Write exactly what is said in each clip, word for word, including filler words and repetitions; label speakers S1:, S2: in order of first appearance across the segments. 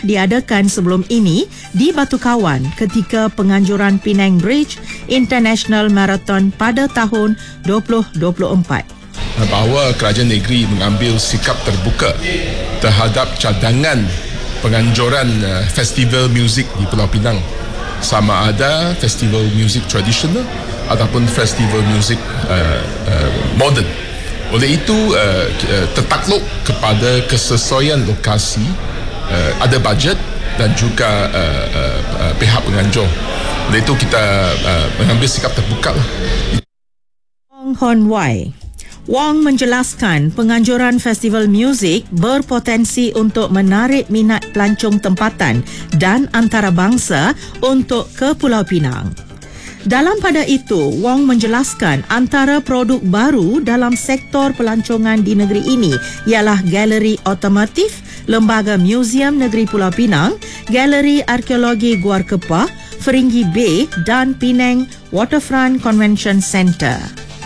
S1: diadakan sebelum ini di Batu Kawan ketika penganjuran Penang Bridge International Marathon pada tahun dua ribu dua puluh empat.
S2: Bahawa kerajaan negeri mengambil sikap terbuka terhadap cadangan penganjuran uh, festival muzik di Pulau Pinang, sama ada festival muzik tradisional ataupun festival muzik uh, uh, moden. Oleh itu uh, tertakluk kepada kesesuaian lokasi, uh, ada bajet dan juga uh, uh, uh, pihak penganjur. Oleh itu kita uh, mengambil sikap terbuka lah.
S1: Wong Hon Wai Wong menjelaskan penganjuran festival muzik berpotensi untuk menarik minat pelancong tempatan dan antarabangsa untuk ke Pulau Pinang. Dalam pada itu, Wong menjelaskan antara produk baru dalam sektor pelancongan di negeri ini ialah Galeri Otomotif, Lembaga Museum Negeri Pulau Pinang, Galeri Arkeologi Guar Kepah, Feringgi Bay dan Penang Waterfront Convention Centre.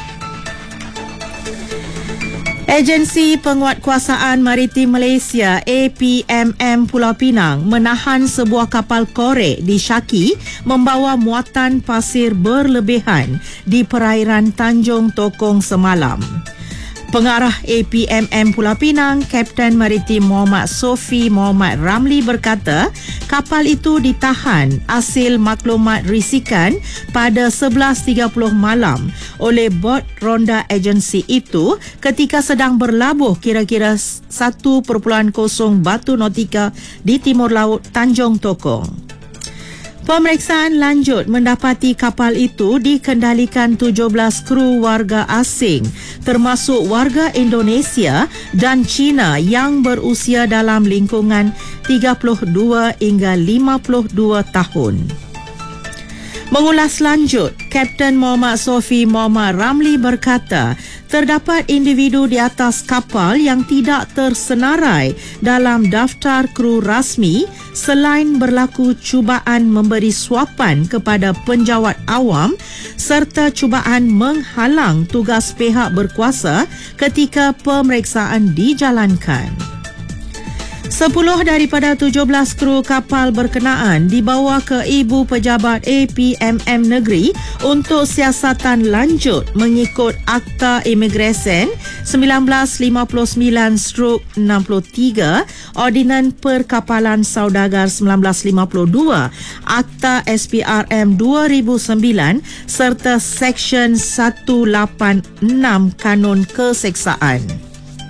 S1: Agensi Penguatkuasaan Maritim Malaysia A P M M Pulau Pinang menahan sebuah kapal korek di Shaki membawa muatan pasir berlebihan di perairan Tanjung Tokong semalam. Pengarah A P M M Pulau Pinang, Kapten Maritim Muhammad Sofi Muhammad Ramli berkata, kapal itu ditahan hasil maklumat risikan pada sebelas tiga puluh malam oleh bot ronda agensi itu ketika sedang berlabuh kira-kira satu perpuluhan kosong batu nautika di timur laut Tanjung Tokong. Pemeriksaan lanjut mendapati kapal itu dikendalikan tujuh belas kru warga asing termasuk warga Indonesia dan China yang berusia dalam lingkungan tiga puluh dua hingga lima puluh dua tahun. Mengulas lanjut, Kapten Muhammad Sofi Muhammad Ramli berkata, terdapat individu di atas kapal yang tidak tersenarai dalam daftar kru rasmi selain berlaku cubaan memberi suapan kepada penjawat awam serta cubaan menghalang tugas pihak berkuasa ketika pemeriksaan dijalankan. Sepuluh daripada tujuh belas kru kapal berkenaan dibawa ke Ibu Pejabat A P M M Negeri untuk siasatan lanjut mengikut Akta Imigresen seribu sembilan ratus lima puluh sembilan enam puluh tiga, Ordinan Perkapalan Saudagar seribu sembilan ratus lima puluh dua, Akta S P R M dua ribu sembilan serta Seksyen seratus lapan puluh enam Kanun Keseksaan.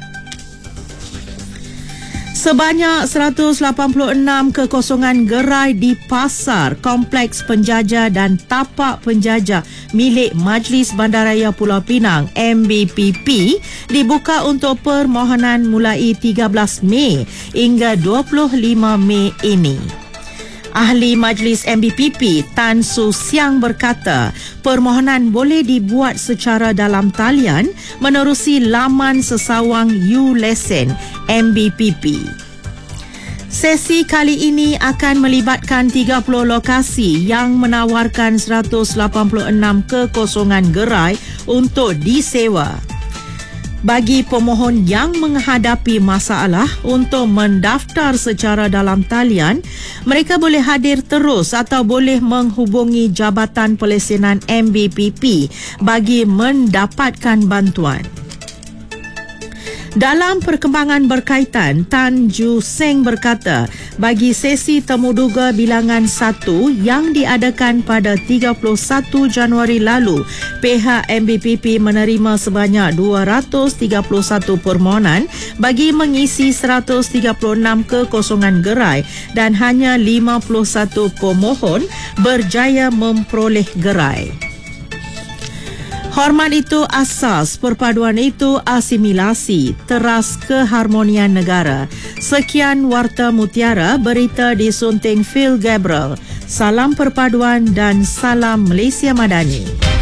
S1: Sebanyak seratus lapan puluh enam kekosongan gerai di pasar, kompleks penjajah dan tapak penjajah milik Majlis Bandaraya Pulau Pinang M B P P dibuka untuk permohonan mulai tiga belas Mei hingga dua puluh lima Mei ini. Ahli Majlis M B P P Tan Su Siang berkata, permohonan boleh dibuat secara dalam talian menerusi laman sesawang U-Lesen M B P P. Sesi kali ini akan melibatkan tiga puluh lokasi yang menawarkan seratus lapan puluh enam kekosongan gerai untuk disewa. Bagi pemohon yang menghadapi masalah untuk mendaftar secara dalam talian, mereka boleh hadir terus atau boleh menghubungi Jabatan Pelesenan M B P P bagi mendapatkan bantuan. Dalam perkembangan berkaitan, Tan Ju Seng berkata, bagi sesi temuduga bilangan satu yang diadakan pada tiga puluh satu Januari lalu, pihak M B P P menerima sebanyak dua ratus tiga puluh satu permohonan bagi mengisi seratus tiga puluh enam kekosongan gerai dan hanya lima puluh satu pemohon berjaya memperoleh gerai. Hormat itu asas, perpaduan itu asimilasi, teras keharmonian negara. Sekian Warta Mutiara, berita disunting Phil Gabriel. Salam perpaduan dan salam Malaysia Madani.